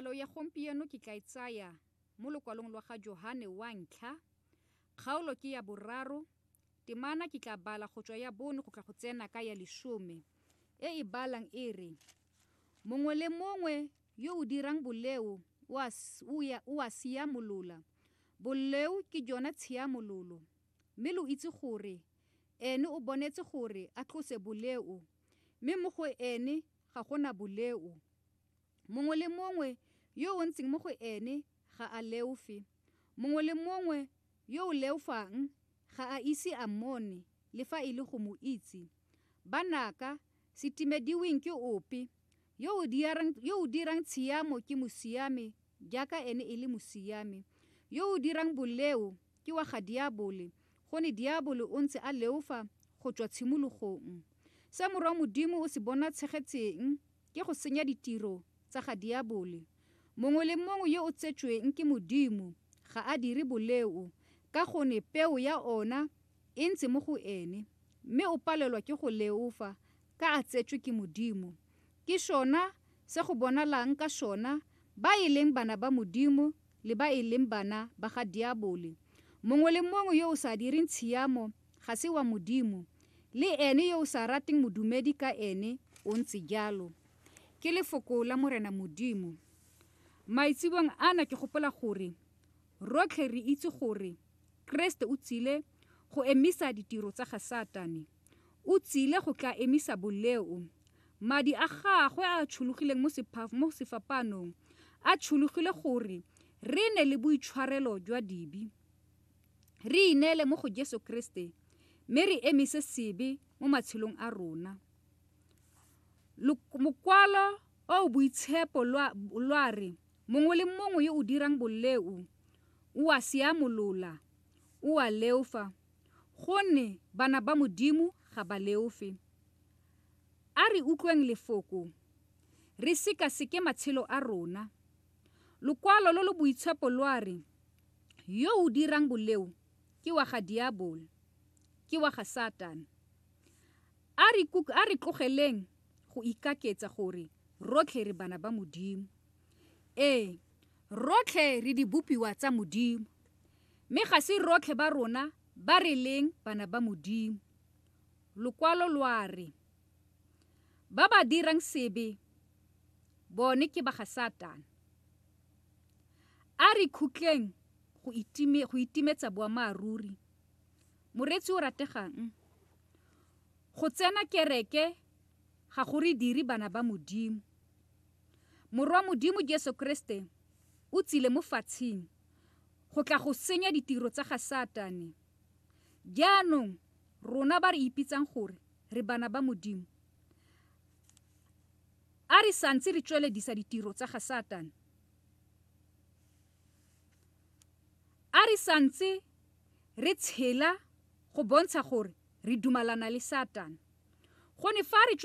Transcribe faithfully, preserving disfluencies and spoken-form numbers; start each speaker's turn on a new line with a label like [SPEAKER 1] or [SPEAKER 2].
[SPEAKER 1] Palo ya gompieno ke tla e tsaya mo lokwalong lwa ga Johane wa ntlha, kgaolo ke ya boraro, temana ke tla bala go tswa ya bone go tla go tsena ka ya lesome, e e balang e re, mongwe le mongwe yo o dirang boleu o a siamolola. Boleu ke jona tshiamololo, mme lo itse gore ene o bonetse gore a tlose boleu, mme mo go ene ga gona boleu. Mongwe le mongwe yo o ntseng mo go ene ga a leofe, mongwe le mongwe yo o leofang ga a ise a mmone le fa e le go mo itse. Banaka, se timediweng ke ope, yo o dirang, yo o dirang tshiamo ke mosiame jaaka ene e le mosiame. Yo o dirang boleu ke wa ga diabole, gone diabole o ntse a leofa go tswa tshimologong. Se morwa Modimo o se bona tshegetseng ke go senya ditiro tsa ga diabole. Mongwe le mongwe yo o tsetsweng ke Modimo ga a dire boleu, ka gone peo ya ona e ntse mo go ene, mme o palelwa ke go leofa ka a tsetswe ke Modimo. Ke sona se go bonalang ka sona ba e leng bana ba Modimo le ba e leng bana ba ga diabole. Mongwe le mongwe yo o sa direng tshiamo ga se wa Modimo, le ene yo o sa rateng modumedi ka ene o ntse jalo. Ke lefoko la Morena Modimo. Maitsebong ana ke gopola gore rotlhe re itse gore Kriste o tsile go emisa ditiro tsa ga Satane. O tsile go tla emisa boleu. Madi a gagwe a tšhologileng mo sefapanong a tšhologile gore re ne le boitshwarelo jwa dibi. Re ineele mo go Jesu Kriste, mme re emise sebe mo matshelong a rona. Mokwalo o boitshepo lwa re, mongwe le mongwe yo o dirang boleu o a siamolola, o a leofa, gonne bana ba Modimo ga ba leofe. A re utlweng lefoko, re sekaseke matshelo a rona. Lokwalo lo lo boitshepo lwa re, yo o dirang boleu ke wa ga diabole, ke wa ga Satane. A re a re tlogeleng go ikaketsa gore rotlhe re bana ba Modimo. Ee, rotlhe re di bopiwa tsa Modimo, mme ga se rotlhe ba rona ba re leng bana ba Modimo. Lokwalo lwa re, ba ba dirang sebe bone ke ba ga Satane. A re khutleng go itime go itimetsa boammaruri. Moretsi o rategang, go tsena kereke ga go re dire bana ba Modimo. Morwa Modimo Jesu Kriste o tsile mo fatsheng go tla go senya ditiro tsa ga Satane. Jaanong rona ba re ipitsang gore re bana ba Modimo, a re santse re tsweledisa ditiro tsa ga Satane. A re santse re tshela go bontsha gore re dumalana le Satane. Gone fa re